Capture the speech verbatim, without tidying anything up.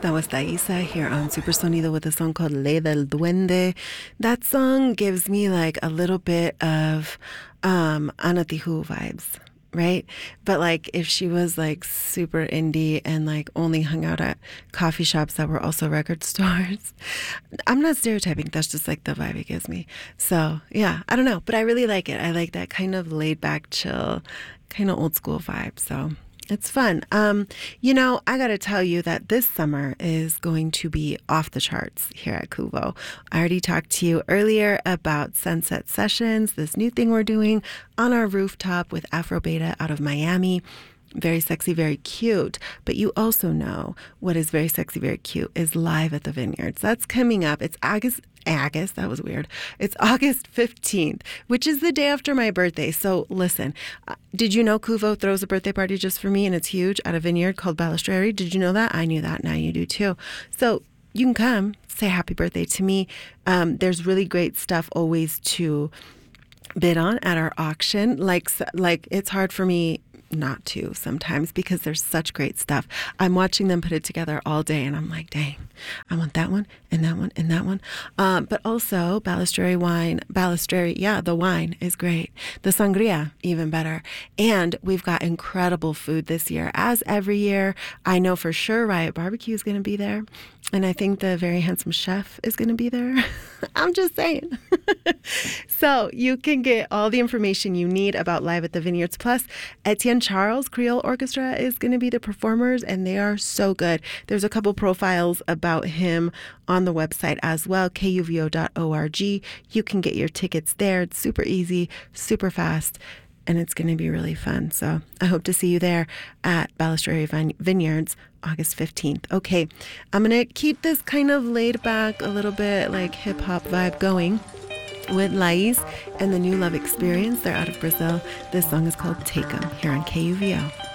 That was Thaisa here on Super Sonido with a song called Ley del Duende. That song gives me like a little bit of um, Ana Tijoux vibes, right? But like if she was like super indie and like only hung out at coffee shops that were also record stores. I'm not stereotyping. That's just like the vibe it gives me. So yeah, I don't know, but I really like it. I like that kind of laid back, chill, kind of old school vibe. So it's fun. Um, you know, I got to tell you that this summer is going to be off the charts here at Kuvo. I already talked to you earlier about Sunset Sessions, this new thing we're doing on our rooftop with Afro Beta out of Miami. Very sexy, very cute. But you also know what is very sexy, very cute is Live at the Vineyards. That's coming up. It's August. August, that was weird. It's August fifteenth, which is the day after my birthday. So listen, uh, did you know Kuvo throws a birthday party just for me, and it's huge, at a vineyard called Balistreri? Did you know that? I knew that. Now you do too. So you can come say happy birthday to me. Um, there's really great stuff always to bid on at our auction. Like, like it's hard for me not to sometimes because there's such great stuff. I'm watching them put it together all day and I'm like, dang, I want that one and that one and that one. Um, but also Balistreri wine, Balistreri, yeah, the wine is great. The sangria, even better. And we've got incredible food this year. As every year, I know for sure Riot Barbecue is going to be there. And I think the very handsome chef is going to be there. I'm just saying. So you can get all the information you need about Live at the Vineyards. Plus, Etienne Charles Creole Orchestra is going to be the performers, and they are so good. There's a couple profiles about him on the website as well, K U V O dot org. You can get your tickets there. It's super easy, super fast, and it's going to be really fun. So I hope to see you there at Balistreri Vine- Vineyards, August fifteenth. Okay, I'm going to keep this kind of laid back, a little bit like hip hop vibe going with Lais and the New Love Experience. They're out of Brazil. This song is called Take 'Em here on K U V O.